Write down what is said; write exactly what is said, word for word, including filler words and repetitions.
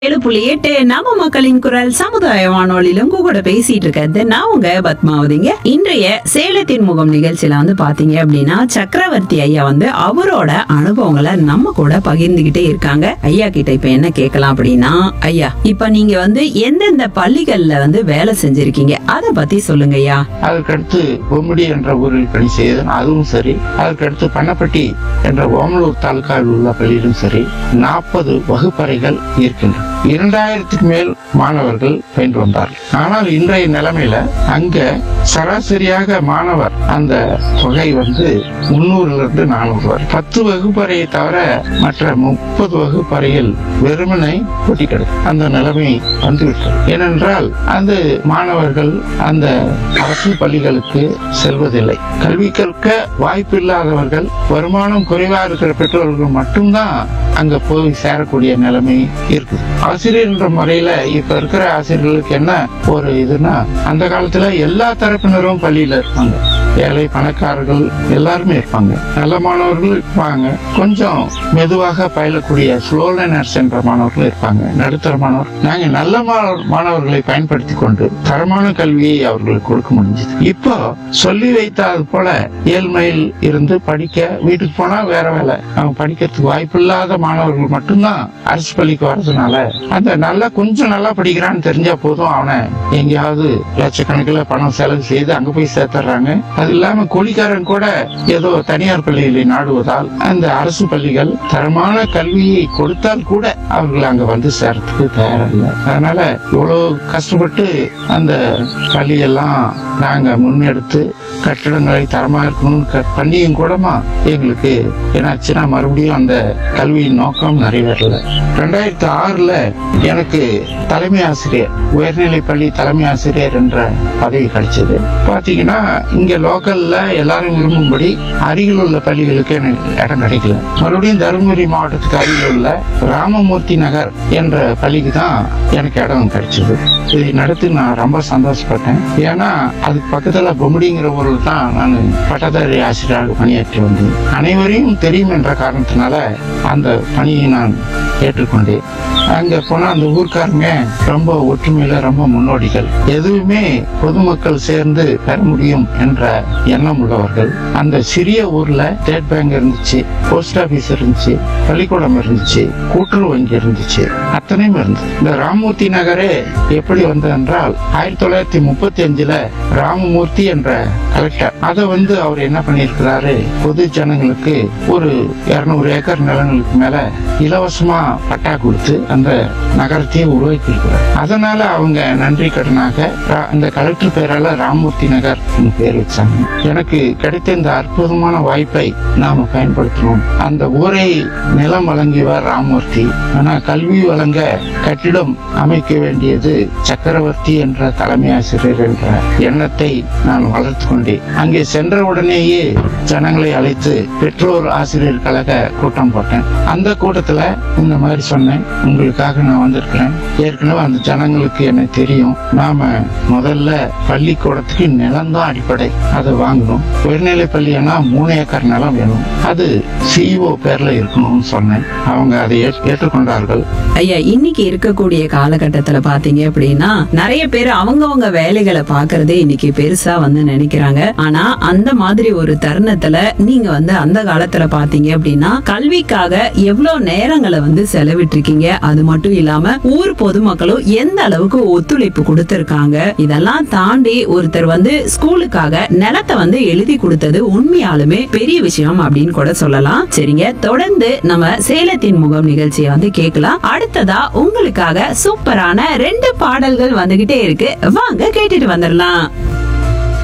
ஏழு புள்ளி எட்டு நம்ம மக்களின் குரல் சமுதாய வானொலியிலும் உங்க கூட பேசிட்டு இருக்கிறது நான் உங்க பத்மாவதிங்க. இன்றைய சேலத்தின் முகம் நிகழ்ச்சியில வந்து பாத்தீங்க அப்படின்னா சக்கரவர்த்தி ஐயா வந்து அவரோட அனுபவங்களை நம்ம கூட பகிர்ந்துகிட்டே இருக்காங்க. ஐயா கிட்ட இப்ப என்ன கேட்கலாம் அப்படின்னா, ஐயா இப்ப நீங்க வந்து எந்தெந்த பள்ளிகள்ல வந்து வேலை செஞ்சிருக்கீங்க அத பத்தி சொல்லுங்க ஐயா. அதற்கடுத்து பொம்முடி என்ற ஊரில் பணி செய்தேன், அதுவும் சரி. அதற்கடுத்து பண்ணப்பட்டி என்ற ஓமலூர் தாலுகாவில் உள்ள பள்ளியிலும் சரி. நாற்பது வகுப்பறைகள் இருக்கின்றன. இரண்டாயிரத்துக்கு மேல் மாணவர்கள் பயின்று வந்தார்கள். ஆனால் இன்றைய நிலைமையில அங்க சராசரியாக மாணவர் அந்த தொகை வந்து முன்னூறுல இருந்து நானூறு வரை. பத்து வகுப்பறையை தவிர மற்ற முப்பது வகுப்பறையில் வெறுமனை கொட்டி கிடக்கு. அந்த நிலைமை வந்துவிட்டது. ஏனென்றால் அந்த மாணவர்கள் அந்த அரசு பள்ளிகளுக்கு செல்வதில்லை. கல்வி கற்க வாய்ப்பு இல்லாதவர்கள், வருமானம் குறைவா இருக்கிற பெற்றோர்கள் மட்டும்தான் அங்க போய் சேரக்கூடிய நிலைமை இருக்குது. ஆசிரியர் என்ற முறையில இப்ப இருக்கிற ஆசிரியர்களுக்கு என்ன ஒரு இதுனா, அந்த காலத்துல எல்லா தரப்பினரும் பள்ளியில இருப்பாங்க. ஏழை பணக்காரர்கள் எல்லாருமே இருப்பாங்க. நல்ல மாணவர்கள் இருப்பாங்க, கொஞ்சம் மெதுவாக பயிலக்கூடிய ஸ்லோ லேர்னர்ஸ் என்ற மாணவர்கள் இருப்பாங்க, நடுத்தர மாணவர். நாங்க நல்ல மாணவர்களை பயன்படுத்தி கொண்டு தரமான கல்வியை அவர்களுக்கு கொடுக்க முடிஞ்சது. இப்போ சொல்லி வைத்தால் போல ஏழ்மையில் இருந்து படிக்க வீட்டுக்கு போனா வேற வேலை, அவங்க படிக்கிறதுக்கு வாய்ப்பு இல்லாத மாணவர்கள் மட்டும்தான் அரசு பள்ளிக்கு வர்றதுனால அந்த நல்லா கொஞ்சம் நல்லா படிக்கிறான்னு தெரிஞ்சா போதும், அவனை எங்கேயாவது லட்சக்கணக்கில் பணம் செலவு செய்து அங்க போய் சேர்த்துறாங்க. அது இல்லாம கூலிக்காரன் கூட ஏதோ தனியார் பள்ளிகளை நாடுவதால் அந்த அரசு பள்ளிகள் தரமான கல்வியை கொடுத்தால் கூட அவர்கள் அங்க வந்து சேரத்துக்கு தயாரில்லை. அதனால இவ்வளவு கஷ்டப்பட்டு அந்த பள்ளியெல்லாம் நாங்க முன்னெடுத்து கட்டிடங்களை தரமா இருக்கணும்னு பண்ணியும் கூடமா எங்களுக்கு என்னாச்சுன்னா மறுபடியும் அந்த கல்வியின் நோக்கம் நிறைவேறல. ரெண்டாயிரத்தி ஆறுல எனக்கு தலைமை ஆசிரியர், உயர்நிலை பள்ளி தலைமை ஆசிரியர் என்ற பதவி கிடைச்சது. பாத்தீங்கன்னா இங்க லோக்கல்ல எல்லாரும் விரும்பும்படி அருகில் உள்ள பள்ளிகளுக்கு எனக்கு இடம் கிடைக்கல. மறுபடியும் தருமபுரி மாவட்டத்துக்கு அருகில் உள்ள ராமமூர்த்தி நகர் என்ற பள்ளிக்கு தான் எனக்கு இடம் கிடைச்சது. இதை நடத்தி நான் ரொம்ப சந்தோஷப்பட்டேன். ஏன்னா அதுக்கு பக்கத்துல பொம்முடிங்கிற ஊரில் தான் நான் பட்டதாரி ஆசிரியராக பணியாற்றி வந்தேன். அனைவரையும் தெரியும் என்ற காரணத்தினால அந்த பணியை நான் ஏற்றுக்கொண்டேன். அங்க போனா அந்த ஊர்க்காரங்க ரொம்ப ஒற்றுமையில ரொம்ப முன்னோடிகள். எதுவுமே பொதுமக்கள் சேர்ந்து பெற முடியும் என்ற எண்ணம் உள்ளவர்கள். அந்த சிறிய ஊர்ல ஸ்டேட் பேங்க் இருந்துச்சு, போஸ்ட் ஆபீஸ் இருந்துச்சு, பள்ளிக்கூடம் இருந்துச்சு, கூட்டுறவு வங்கி இருந்துச்சு, அத்தனையும் இருந்துச்சு. இந்த ராமமூர்த்தி நகரே எப்படி வந்தது என்றால் ஆயிரத்தி தொள்ளாயிரத்தி முப்பத்தி அஞ்சுல ராமமூர்த்தி என்ற கலெக்டர் அதை வந்து அவர் என்ன பண்ணிருக்கிறாரு, பொது ஜனங்களுக்கு ஒரு இருநூறு ஏக்கர் நிலங்களுக்கு மேல இலவசமா பட்டா கொடுத்து அந்த நகரத்தையே உருவாக்கி இருக்கிறார். அதனால அவங்க நன்றி கடனாக இந்த கலெக்டர் பேரால ராமமூர்த்தி நகர் பேர் வச்சாங்க. எனக்கு கிடைத்த இந்த அற்புதமான வாய்ப்பை நாம பயன்படுத்தணும். அந்த ஊரை நிலம் வழங்கியவர் ராமமூர்த்தி, ஆனா கல்வி வழங்க கட்டிடம் அமைக்க வேண்டியது சக்கரவர்த்தி என்ற தலைமை ஆசிரியர் என்ற எண்ணத்தை நான் வளர்த்து கொண்டேன். அங்கே சென்ற உடனேயே ஜனங்களை அழைத்து பெற்றோர் ஆசிரியர் கழக கூட்டம் போட்டேன். அந்த கூட்டத்துல இந்த மாதிரி சொன்னேன், உங்களுக்காக நான் வந்திருக்கிறேன். ஏற்கனவே அந்த ஜனங்களுக்கு என்ன தெரியும், நாம முதல்ல பள்ளிக்கூடத்துக்கு நிலம் தான் அடிப்படை, அதை வாங்கணும். உயர்நிலை பள்ளினா மூணு ஏக்கர் நிலம் வேணும், அது சிஇஓ பேர்ல இருக்கணும்னு சொன்னேன். அவங்க அதை ஏற்றுக்கொண்டார்கள். ஐயா இன்னைக்கு இருக்கக்கூடிய காலகட்டத்துல பாத்தீங்க அப்படின்னா நிறைய பேர் அவங்கவங்க வேலைகளை பாக்குறதே இன்னைக்கு பெருசா வந்து நினைக்கிறாங்க. ஆனா அந்த மாதிரி ஒரு தருணத்துல நீங்க வந்து அந்த காலத்துல பாத்தீங்க அப்படின்னா கல்விக்காக எவ்வளவு நேரங்களை வந்து செலவிட்டிருக்கீங்க. அது மட்டும் இல்லாம ஊர் பொதுமக்களும் எந்த அளவுக்கு ஒத்துழைப்பு கொடுத்திருக்காங்க. இதெல்லாம் தாண்டி ஒருத்தர் வந்து ஸ்கூலுக்காக நிலத்தை வந்து எழுதி கொடுத்தது உண்மையாலுமே பெரிய விஷயம் அப்படின்னு கூட சொல்லலாம். சரிங்க, தொடர்ந்து நம்ம சேலத்தின் முகம் நிகழ்ச்சியை வந்து கேட்கலாம். அடுத்ததா உங்களுக்காக சூப்பரான ரெண்டு பாடல்கள் வந்துகிட்டே இருக்கு, வாங்க கேட்டுட்டு வந்துடலாம்.